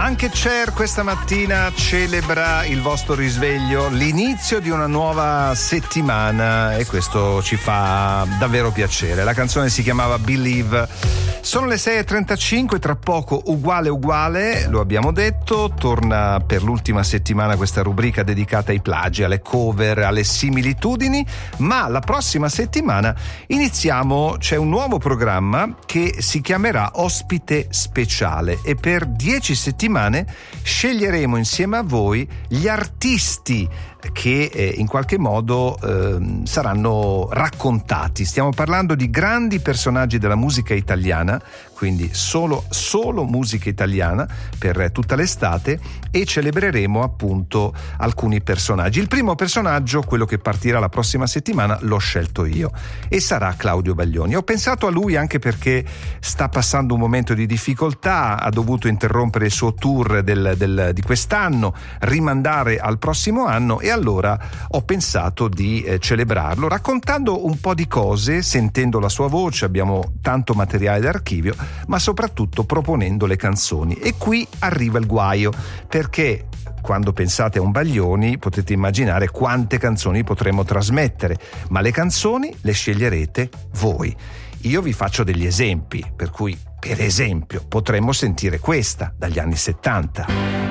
Anche Cher questa mattina celebra il vostro risveglio, l'inizio di una nuova settimana, e questo ci fa davvero piacere. La canzone si chiamava Believe. Sono le 6:35, tra poco uguale, lo abbiamo detto, torna per l'ultima settimana questa rubrica dedicata ai plagi, alle cover, alle similitudini, ma la prossima settimana c'è un nuovo programma che si chiamerà Ospite Speciale, e per 10 settimane sceglieremo insieme a voi gli artisti che in qualche modo saranno raccontati. Stiamo parlando di grandi personaggi della musica italiana, quindi solo musica italiana per tutta l'estate, e celebreremo appunto alcuni personaggi. Il primo personaggio, quello che partirà la prossima settimana, l'ho scelto io e sarà Claudio Baglioni. Ho pensato a lui anche perché sta passando un momento di difficoltà, ha dovuto interrompere il suo tour di quest'anno, rimandare al prossimo anno, e allora ho pensato di celebrarlo raccontando un po' di cose, sentendo la sua voce. Abbiamo tanto materiale d'archivio, ma soprattutto proponendo le canzoni. E qui arriva il guaio, perché quando pensate a un Baglioni potete immaginare quante canzoni potremmo trasmettere, ma le canzoni le sceglierete voi. Io vi faccio degli esempi, per cui per esempio potremmo sentire questa dagli anni 70.